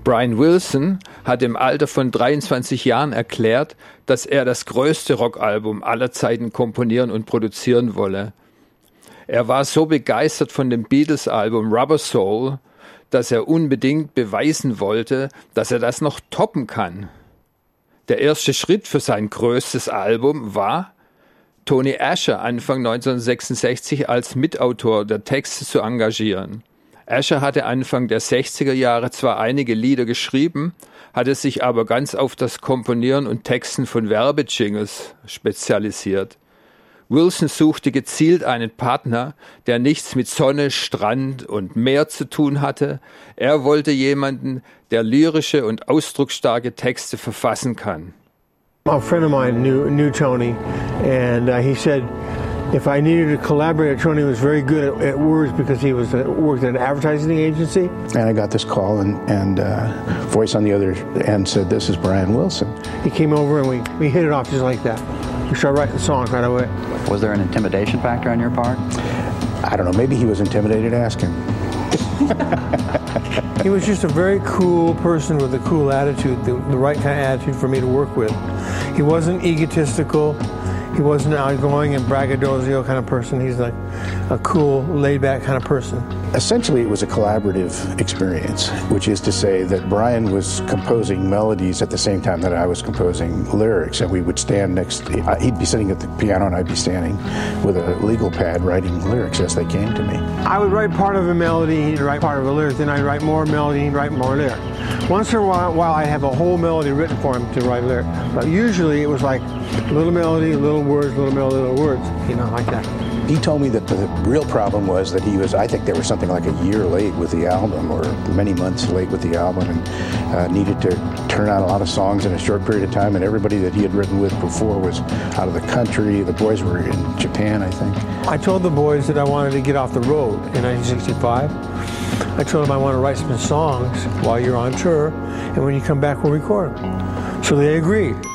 Brian Wilson hat im Alter von 23 Jahren erklärt, dass er das größte Rockalbum aller Zeiten komponieren und produzieren wolle. Er war so begeistert von dem Beatles-Album Rubber Soul, dass er unbedingt beweisen wollte, dass er das noch toppen kann. Der erste Schritt für sein größtes Album war, Tony Asher Anfang 1966 als Mitautor der Texte zu engagieren. Asher hatte Anfang der 60er Jahre zwar einige Lieder geschrieben, hatte sich aber ganz auf das Komponieren und Texten von Werbejingles spezialisiert. Wilson suchte gezielt einen Partner, der nichts mit Sonne, Strand und Meer zu tun hatte. Er wollte jemanden, der lyrische und ausdrucksstarke Texte verfassen kann. A friend of mine knew Tony, and he said, if I needed a collaborator, Tony was very good at words because he worked at an advertising agency. And I got this call, and voice on the other end said, "This is Brian Wilson." He came over and we hit it off just like that. We started writing the songs right away. Was there an intimidation factor on your part? I don't know. Maybe he was intimidated. Ask him. He was just a very cool person with a cool attitude, the right kind of attitude for me to work with. He wasn't egotistical. He wasn't outgoing and braggadocio kind of person. He's like a cool, laid-back kind of person. Essentially, it was a collaborative experience, which is to say that Brian was composing melodies at the same time that I was composing lyrics, and we would stand next. He'd be sitting at the piano, and I'd be standing with a legal pad writing lyrics as they came to me. I would write part of a melody, he'd write part of a lyric, then I'd write more melody, he'd write more lyric. Once in a while, I'd have a whole melody written for him to write a lyric, but usually it was like little melody, little words, little melody, little words, like that. He told me that the real problem was that I think they were something like a year late with the album, or many months late with the album, and needed to turn out a lot of songs in a short period of time, and everybody that he had written with before was out of the country. The boys were in Japan, I think. I told the boys that I wanted to get off the road in 1965. I told them I want to write some songs while you're on tour, and when you come back, we'll record them. So they agreed.